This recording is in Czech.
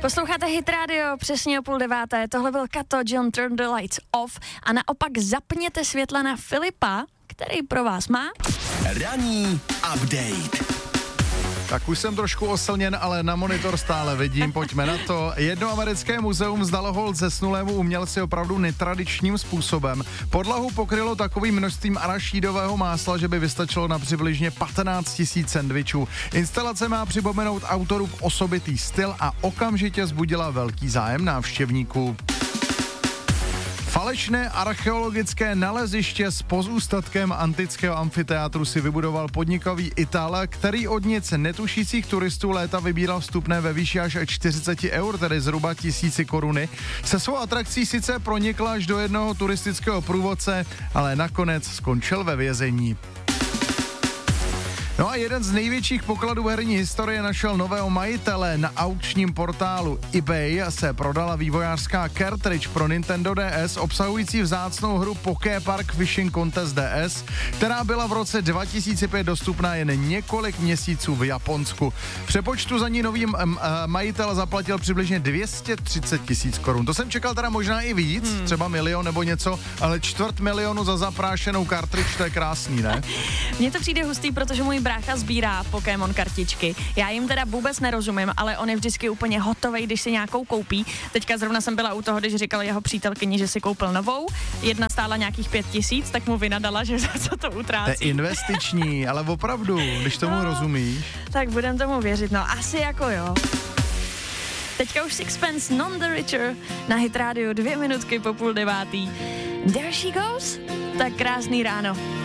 Posloucháte Hit Radio, přesně o 8:30. Tohle byl Kato, John Turn the Lights Off a naopak zapněte světla na Filipa, který pro vás má Ranní update. Tak už jsem trošku oslněn, ale na monitor stále vidím, pojďme na to. Jedno americké muzeum vzdalo hold zesnulému umělci opravdu netradičním způsobem. Podlahu pokrylo takovým množstvím arašídového másla, že by vystačilo na přibližně 15 000 sendvičů. Instalace má připomenout autorův osobitý styl a okamžitě vzbudila velký zájem návštěvníků. Falešné archeologické naleziště s pozůstatkem antického amfiteátru si vybudoval podnikavý Ital, který od nic netušících turistů léta vybíral vstupné ve výši až 40 eur, tedy zhruba 1000 koruny. Se svou atrakcí sice pronikla až do jednoho turistického průvodce, ale nakonec skončil ve vězení. No a jeden z největších pokladů herní historie našel nového majitele. Na aukčním portálu eBay se prodala vývojářská cartridge pro Nintendo DS obsahující vzácnou hru Poké Park Fishing Contest DS, která byla v roce 2005 dostupná jen několik měsíců v Japonsku. V přepočtu za ní nový majitel zaplatil přibližně 230 000 korun. To jsem čekal teda možná i víc, třeba 1 000 000 nebo něco, ale 250 000 za zaprášenou cartridge, to je krásný, ne? Mně to přijde hustý, protože můj brácha sbírá Pokémon kartičky. Já jim teda vůbec nerozumím, ale on je vždycky úplně hotovej, když si nějakou koupí. Teďka zrovna jsem byla u toho, když říkal jeho přítelkyni, že si koupil novou. Jedna stála nějakých 5 000, tak mu vynadala, že za co to utrácí. To je investiční, ale opravdu, když tomu rozumíš. Tak budem tomu věřit, no asi jako jo. Teďka už Sixpence, None the Richer, na Hit Radio 2 minutky po 8:30. There she goes. Tak krásný ráno.